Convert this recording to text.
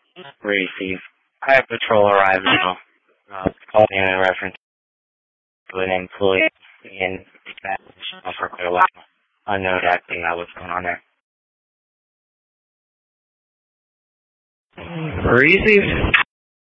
Received. Highway Patrol arrived now. Called in reference to an employee in the for quite a while. Unknown exactly what's going on there. Received.